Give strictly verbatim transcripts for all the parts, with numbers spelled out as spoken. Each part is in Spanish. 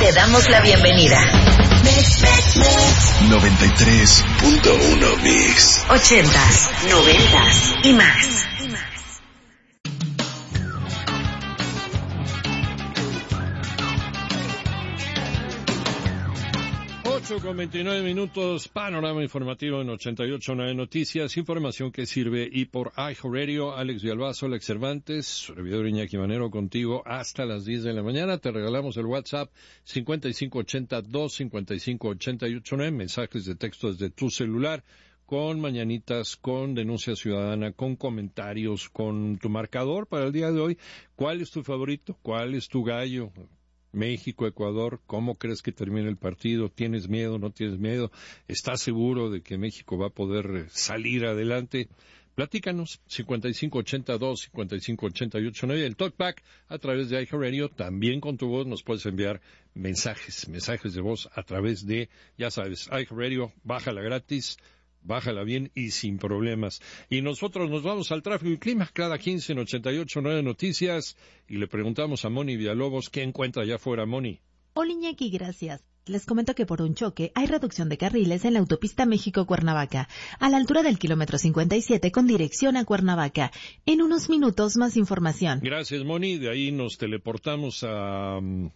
Te damos la bienvenida. noventa y tres punto uno Mix. Ochentas, noventas y más. ocho con veintinueve minutos, panorama informativo en ochenta y ocho punto nueve Noticias, información que sirve y por iHeartRadio, Alex Villalbazo, Alex Cervantes, servidor Iñaki Manero contigo hasta las diez de la mañana. Te regalamos el WhatsApp cincuenta y cinco ochenta, dos cincuenta y cinco ochenta y ocho nueve, mensajes de texto desde tu celular, con mañanitas, con denuncia ciudadana, con comentarios, con tu marcador para el día de hoy. ¿Cuál es tu favorito? ¿Cuál es tu gallo? México, Ecuador, ¿cómo crees que termine el partido? ¿Tienes miedo, no tienes miedo? ¿Estás seguro de que México va a poder salir adelante? Platícanos, cincuenta y cinco ochenta y dos, cincuenta y cinco ochenta y ocho nueve, el Talkback a través de iHeartRadio, también con tu voz nos puedes enviar mensajes, mensajes de voz a través de, ya sabes, iHeartRadio, bájala gratis, bájala bien y sin problemas. Y nosotros nos vamos al tráfico y clima cada quince en ochenta y ocho punto nueve Noticias y le preguntamos a Moni Villalobos qué encuentra allá afuera, Moni. Hola Iñaki, gracias. Les comento que por un choque hay reducción de carriles en la autopista México-Cuernavaca, a la altura del kilómetro cincuenta y siete con dirección a Cuernavaca. En unos minutos más información. Gracias, Moni. De ahí nos teleportamos a...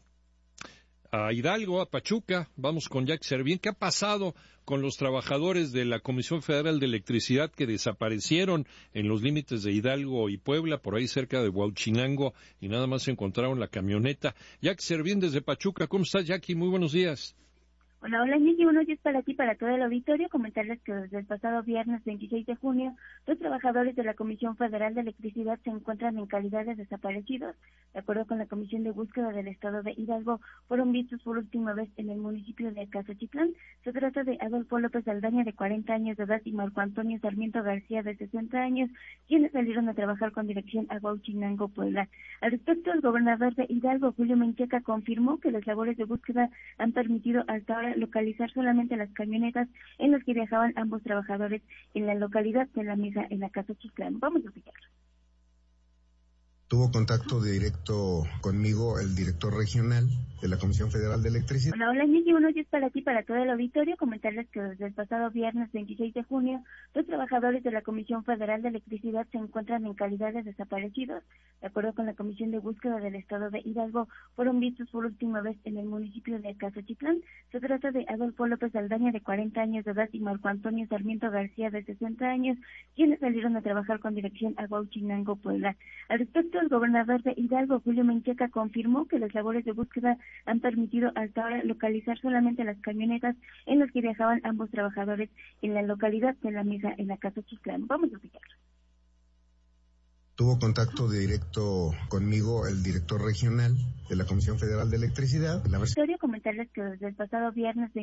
a Hidalgo, a Pachuca. Vamos con Jack Servín. ¿Qué ha pasado con los trabajadores de la Comisión Federal de Electricidad que desaparecieron en los límites de Hidalgo y Puebla, por ahí cerca de Huauchinango, y nada más encontraron la camioneta? Jack Servín desde Pachuca. ¿Cómo estás, Jackie? Muy buenos días. Hola, hola, Nicky. Buenos días para ti, para todo el auditorio. Comentarles que desde el pasado viernes veintiséis de junio, los trabajadores de la Comisión Federal de Electricidad se encuentran en calidad de desaparecidos. De acuerdo con la Comisión de Búsqueda del Estado de Hidalgo, fueron vistos por última vez en el municipio de Cazachitlán. Se trata de Adolfo López Aldaña, de cuarenta años de edad, y Marco Antonio Sarmiento García, de sesenta años, quienes salieron a trabajar con dirección a Huauchinango, Puebla. Al respecto, el gobernador de Hidalgo, Julio Menchaca, confirmó que las labores de búsqueda han permitido hasta ahora localizar solamente las camionetas en las que viajaban ambos trabajadores en la localidad de La Mesa, en la Cazachitlán. Vamos a escucharlo. Tuvo contacto directo conmigo el director regional de la Comisión Federal de Electricidad. Hola, hola, Nicky. Buenos días para ti, para todo el auditorio. Comentarles que desde el pasado viernes veintiséis de junio, los trabajadores de la Comisión Federal de Electricidad se encuentran en calidad de desaparecidos. De acuerdo con la Comisión de Búsqueda del Estado de Hidalgo, fueron vistos por última vez en el municipio de Cazachitlán. Se trata de Adolfo López Aldaña, de cuarenta años de edad, y Marco Antonio Sarmiento García, de sesenta años, quienes salieron a trabajar con dirección a Huauchinango, Puebla. Al respecto, el gobernador de Hidalgo, Julio Menchaca, confirmó que las labores de búsqueda han permitido hasta ahora localizar solamente las camionetas en las que viajaban ambos trabajadores en la localidad de La Mesa, en la Cazachitlán. Vamos a escucharlo. Tuvo contacto directo conmigo el director regional de la Comisión Federal de Electricidad. La Historia, comentarles que desde el pasado viernes